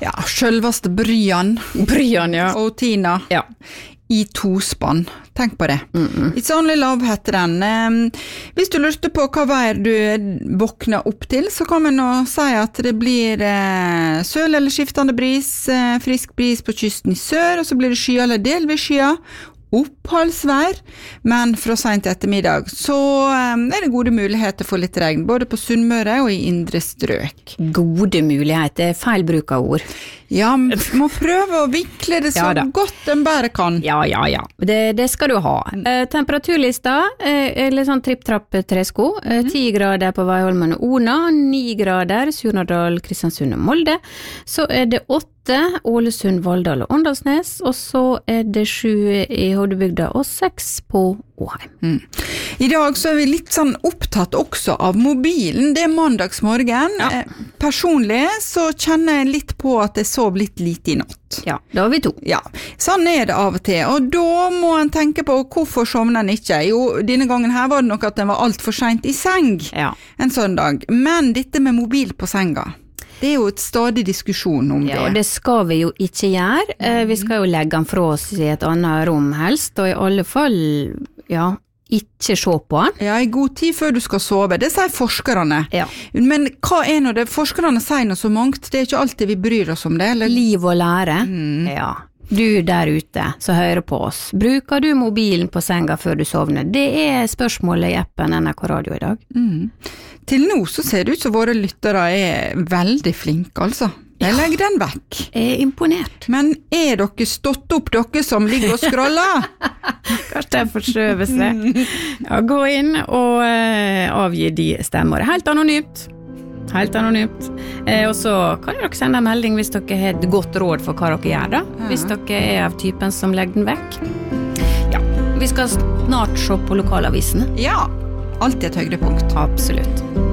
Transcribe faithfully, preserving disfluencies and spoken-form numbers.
Ja, selveste Bryan. Bryan, ja. Og Tina. Ja. I tospann. Tenk på det. Mm-mm. It's Only Love heter den. Um, hvis du lurte på hva vær du våkner opp til, så kan man nå si at det blir eh, søl eller skiftende bris, eh, frisk bris på kysten i sør, og så blir det skya eller delvis skya, oppholdsvær, men fra sent ettermiddag så um, er det gode muligheter for litt regn, både på Sunnmøre og i indre strøk. Gode muligheter, feil bruk av ord. Ja, må prøve å vikle det så ja, godt en bare kan. Ja, ja, ja. Det, det skal du ha. Eh, temperaturlista eh, er litt sånn tripp-trapp-tresko. Eh, ti grader på Veiholmen og Ona, ni grader Surnadal, Kristiansund og Molde. Så er det åtte Ålesund, Valldal og Åndalsnes, og så er det sju i Hodebygda og seks på Åheim. Mm. I dag så er vi litt sånn opptatt også av mobilen. Det er mandagsmorgen. Ja. Eh, personlig så kjenner jeg litt på at jeg sov litt lite i natt. Ja, da har vi to. Ja, sånn er det av og til, og da må en tenke på hvorfor sovner en ikke. Jo, denne gangen her var det nok at den var alt for sent i seng Ja. en søndag, men dette med mobil på senga, det er jo et stadig diskusjon om det. Ja, og det skal vi jo ikke gjøre. Eh, vi skal jo legge den fra oss i et annet rom helst, og i alle fall, ja, ikke se på den. Ja, i god tid før du skal sove, det sier forskerne. Ja. Men hva er nå det? Forskerne sier noe så mangt, det er ikke alltid vi bryr oss om det, eller? Liv og lære. Mm. Ja. Du der ute, så hører på oss. Bruker du mobilen på senga før du sovner? Det er spørsmålet i appen N R K Radio i dag. Mm. Til nå så ser det ut som våre lyttere er veldig flinke, altså. Jeg legger den vekk. Jeg er imponert. Men er dere stått opp, dere som ligger og scroller? Kanskje den forskjøver seg. Ja, gå inn og uh, avgi de stemmer. Helt anonymt. Helt anonymt. Eh, og så kan dere sende en melding hvis dere har et godt råd for hva dere gjør da. Ja. Hvis dere er av typen som legger den vekk. Ja, vi skal snart se på lokalavisene. Ja, alltid et høydepunkt. Absolutt.